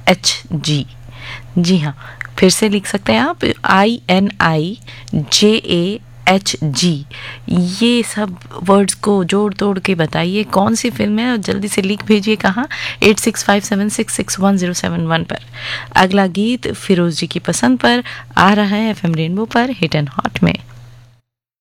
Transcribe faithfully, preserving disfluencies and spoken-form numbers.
H G. जी हाँ, फिर से लिख सकते हैं आप, I N I J A H G. ये सब वर्ड्स को जोड़ तोड़ के बताइए कौन सी फिल्म है, और जल्दी से लिख भेजिए कहाँ, eight six five seven six six one zero seven one पर। अगला गीत फिरोज जी की पसंद पर आ रहा है एफ एम रेनबो पर हिट एंड हॉट में।